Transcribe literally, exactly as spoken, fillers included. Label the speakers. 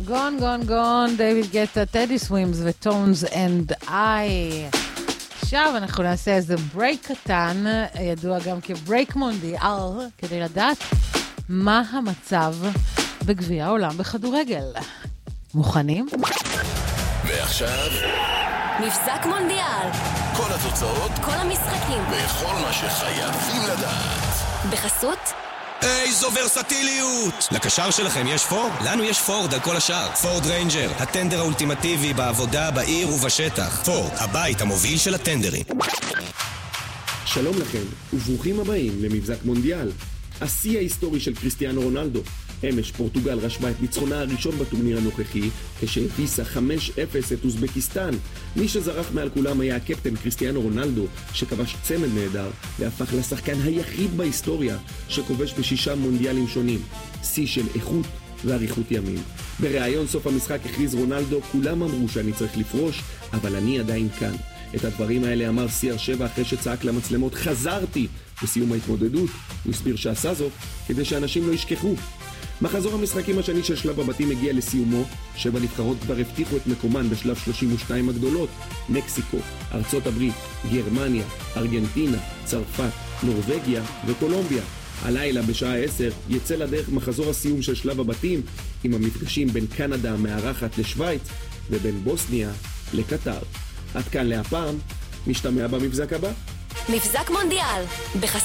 Speaker 1: גון גון גון, דיוויד גטה, טדי סווימס וטונס אנד איי. עכשיו אנחנו נעשה איזה ברייק קטן, ידוע גם כברייק מונדיאל, כדי לדעת מה המצב בגביע העולם בכדורגל. מוכנים?
Speaker 2: ועכשיו
Speaker 3: מבזק מונדיאל.
Speaker 2: כל התוצאות,
Speaker 3: כל המשחקים
Speaker 2: וכל מה שחייבים לדעת
Speaker 3: בחסות
Speaker 4: איזו ורסטיליות! לקשר שלכם יש פורד? לנו יש פורד על כל השאר. פורד ריינג'ר, הטנדר האולטימטיבי בעבודה, בעיר ובשטח. פורד, הבית המוביל של הטנדרים.
Speaker 5: שלום לכם, וברוכים הבאים למבזק מונדיאל. השיא ההיסטורי של קריסטיאנו רונלדו. אמש פורטוגל רשמה את ניצחונה הראשון בטורניר הנוכחי, כשהביסה חמש אפס את אוזבקיסטן. מי שזרח מעל כולם היה הקפטן קריסטיאנו רונלדו, שכבש צמד נהדר, והפך לשחקן היחיד בהיסטוריה שכובש בשישה מונדיאלים שונים. שיא של איכות ואריכות ימים. בריאיון סוף המשחק הכריז רונלדו, כולם אמרו שאני צריך לפרוש, אבל אני עדיין כאן. את הדברים האלה אמר סי אר שבע אחרי שצעק למצלמות, חזרתי! בסיום ההתמודדות, הוא הסביר שעשה זאת כדי שאנשים לא ישכחו. מחזור המשחקים השני של שלב הבתים הגיע לסיומו, שבע נבחרות כבר הבטיחו את מקומן בשלב שלושים ושתיים הגדולות: מקסיקו, ארצות הברית, גרמניה, ארגנטינה, צרפת, נורווגיה וקולומביה. הלילה בשעה עשר יצא לדרך מחזור הסיום של שלב הבתים, עם המפגשים בין קנדה המארחת לשוויץ ובין בוסניה לקטר. עד כאן להפעם, משתמע במבזק הבא.
Speaker 3: מבזק מונדיאל בחסות